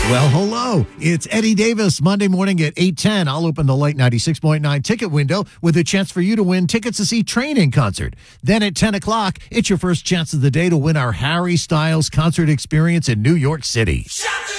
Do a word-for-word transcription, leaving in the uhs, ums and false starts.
Well, hello. It's Eddie Davis. Monday morning at eight ten, I'll open the Light ninety-six point nine ticket window with a chance for you to win tickets to see Train in concert. Then at ten o'clock, it's your first chance of the day to win our Harry Styles concert experience in New York City.